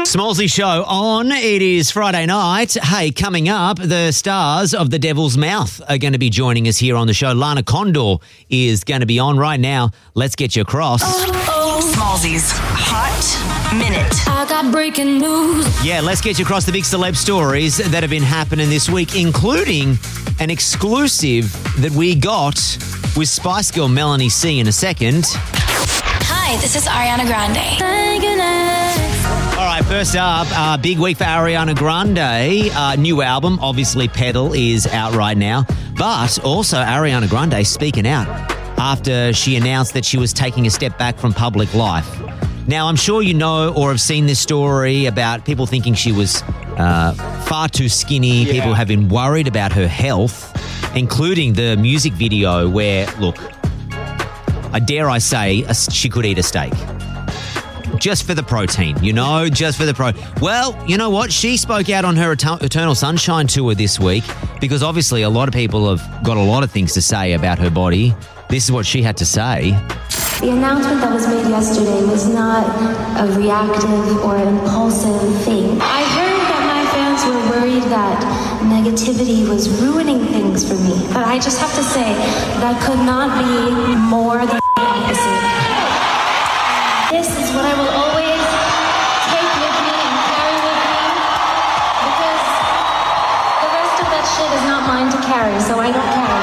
Smallsy Show on. It is Friday night. Hey, coming up, the stars of The Devil's Mouth are going to be joining us here on the show. Lana Condor is going to be on right now. Let's get you across. Smallsy's Hot Minute. I got breaking news. Yeah, let's get you across the big celeb stories that have been happening this week, including an exclusive that we got with Spice Girl Melanie C in a second. Hi, this is Ariana Grande. Thank goodness. All right, first up, big week for Ariana Grande. New album, obviously Pedal, is out right now. But also Ariana Grande speaking out after she announced that she was taking a step back from public life. Now, I'm sure you know or have seen this story about people thinking she was far too skinny. Yeah. People have been worried about her health, including the music video where, look, dare I say, she could eat a steak. Just for the protein, just for the protein. Well, you know what? She spoke out on her Eternal Sunshine tour this week because obviously a lot of people have got a lot of things to say about her body. This is what she had to say. The announcement that was made yesterday was not a reactive or impulsive thing. I heard that my fans were worried that negativity was ruining things for me. But I just have to say, that could not be more than the opposite. This is what I will always take with me and carry with me because the rest of that shit is not mine to carry, so I don't carry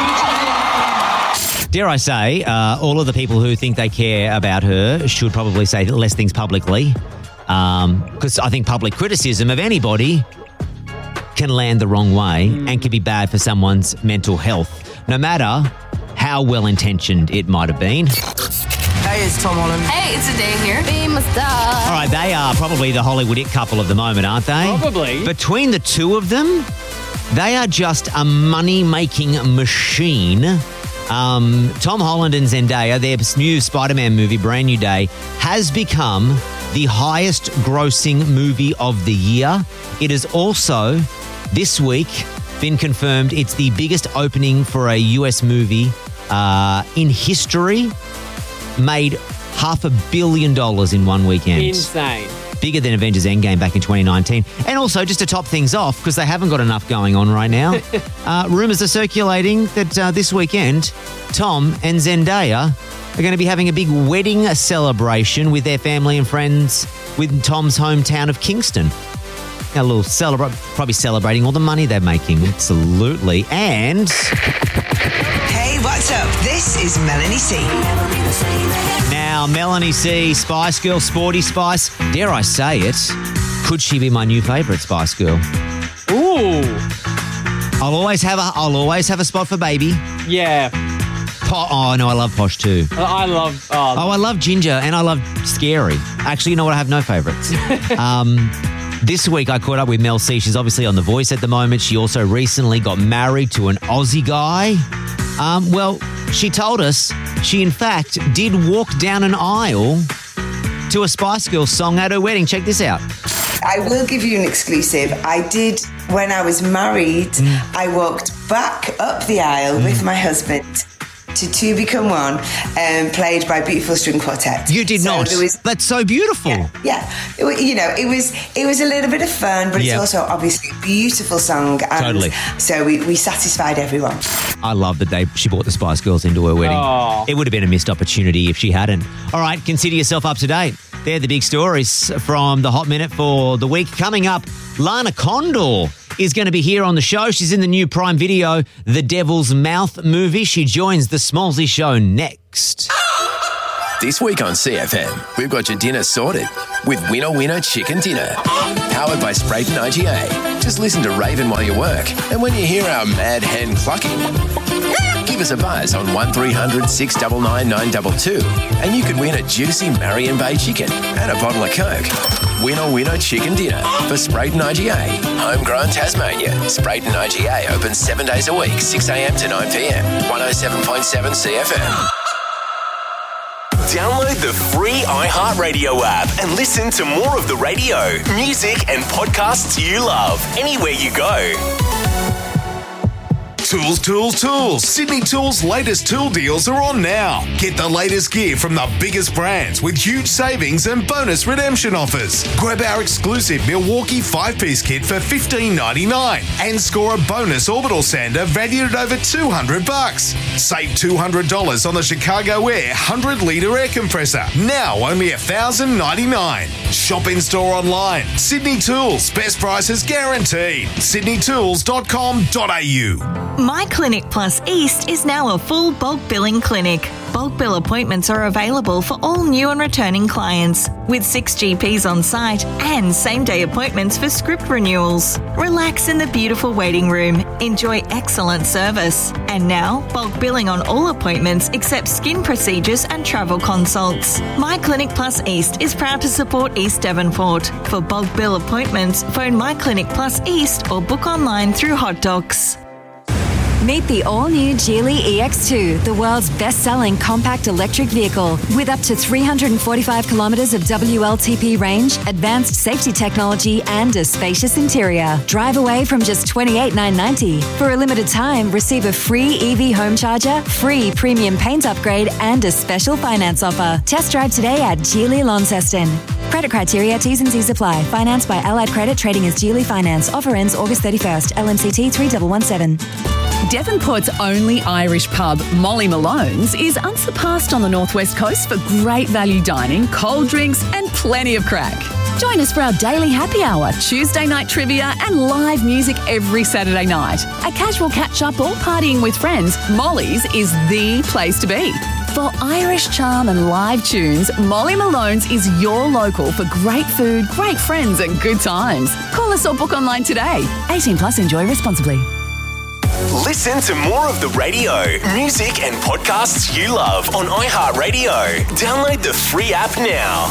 it. Dare I say, all of the people who think they care about her should probably say less things publicly because I think public criticism of anybody can land the wrong way and can be bad for someone's mental health, no matter how well-intentioned it might have been. Hey, it's Tom Holland. Hey, it's Ade here. Be my star. All right, they are probably the Hollywood it couple of the moment, aren't they? Probably. Between the two of them, they are just a money-making machine. Tom Holland and Zendaya, their new Spider-Man movie, Brand New Day, has become the highest-grossing movie of the year. It has also, this week, been confirmed it's the biggest opening for a US movie in history. Made $500 million in one weekend. Insane. Bigger than Avengers Endgame back in 2019. And also, just to top things off, because they haven't got enough going on right now, rumours are circulating that this weekend, Tom and Zendaya are going to be having a big wedding celebration with their family and friends with Tom's hometown of Kingston. A little probably celebrating all the money they're making. Absolutely. And... Hey, what's up? This is Melanie C. Now, Melanie C, Spice Girl, Sporty Spice. Dare I say it, could she be my new favourite Spice Girl? Ooh. I'll always have a spot for Baby. Yeah. Oh, no, I love Posh too. I love... I love Ginger and I love Scary. Actually, you know what? I have no favourites. This week I caught up with Mel C. She's obviously on The Voice at the moment. She also recently got married to an Aussie guy. Well, she told us she, in fact, did walk down an aisle to a Spice Girls song at her wedding. Check this out. I will give you an exclusive. I did, when I was married, I walked back up the aisle with my husband to Two Become One, played by Beautiful String Quartet. You did not. That's so beautiful. Yeah. It was a little bit of fun, but it's also obviously a beautiful song. And totally. So we satisfied everyone. I love that she brought the Spice Girls into her wedding. Oh. It would have been a missed opportunity if she hadn't. All right, consider yourself up to date. They're the big stories from the Hot Minute for the week. Coming up, Lana Condor is going to be here on the show. She's in the new Prime Video, The Devil's Mouth movie. She joins the Smallsy Show next. This week on CFM, we've got your dinner sorted with Winner Winner Chicken Dinner. Powered by Sprayton IGA. Just listen to Raven while you work. And when you hear our mad hen clucking, give us a buzz on 1300 699 922 and you could win a juicy Marion Bay chicken and a bottle of Coke. Winner Winner Chicken Dinner for Sprayton IGA. Homegrown Tasmania. Sprayton IGA opens 7 days a week, 6 a.m. to 9 p.m. 107.7 CFM. Download the free iHeartRadio app and listen to more of the radio, music and podcasts you love anywhere you go. Tools, tools, tools. Sydney Tools' latest tool deals are on now. Get the latest gear from the biggest brands with huge savings and bonus redemption offers. Grab our exclusive Milwaukee 5-piece kit for $15.99 and score a bonus orbital sander valued at over $200. Save $200 on the Chicago Air 100-litre air compressor. Now only $1,099. Shop in store online. Sydney Tools. Best prices guaranteed. sydneytools.com.au. My Clinic Plus East is now a full bulk billing clinic. Bulk bill appointments are available for all new and returning clients, with 6 GPs on site and same-day appointments for script renewals. Relax in the beautiful waiting room. Enjoy excellent service. And now, bulk billing on all appointments except skin procedures and travel consults. My Clinic Plus East is proud to support East Devonport. For bulk bill appointments, phone My Clinic Plus East or book online through Hot Docs. Meet the all-new Geely EX2, the world's best-selling compact electric vehicle. With up to 345 kilometres of WLTP range, advanced safety technology and a spacious interior. Drive away from just $28,990. For a limited time, receive a free EV home charger, free premium paint upgrade and a special finance offer. Test drive today at Geely Launceston. Credit criteria, T's and C's apply. Financed by Allied Credit, trading as Geely Finance. Offer ends August 31st. LMCT 3117. Devonport's only Irish pub, Molly Malone's, is unsurpassed on the northwest coast for great value dining, cold drinks and plenty of crack. Join us for our daily happy hour, Tuesday night trivia and live music every Saturday night. A casual catch-up or partying with friends, Molly's is the place to be. For Irish charm and live tunes, Molly Malone's is your local for great food, great friends and good times. Call us or book online today. 18 plus, enjoy responsibly. Listen to more of the radio, music and podcasts you love on iHeartRadio. Download the free app now.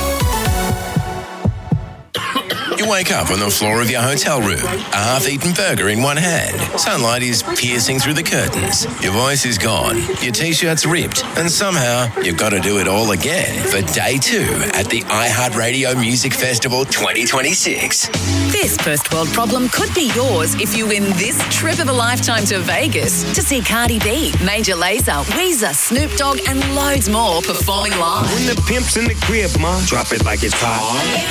You wake up on the floor of your hotel room, a half-eaten burger in one hand. Sunlight is piercing through the curtains. Your voice is gone, your T-shirt's ripped, and somehow you've got to do it all again for day 2 at the iHeartRadio Music Festival 2026. This first world problem could be yours if you win this trip of a lifetime to Vegas to see Cardi B, Major Lazer, Weezer, Snoop Dogg and loads more performing live. When the pimp's in the crib, mom, drop it like it's hot.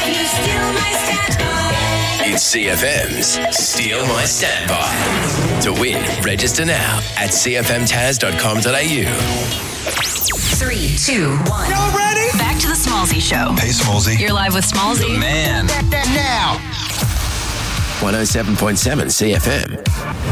It's CFM's Steal My Standby. To win, register now at cfmtaz.com.au. 3, 2, 1. Y'all ready? Back to the Smallzy Show. Hey, Smallzy. You're live with Smallzy. The man. Now. 107.7 CFM.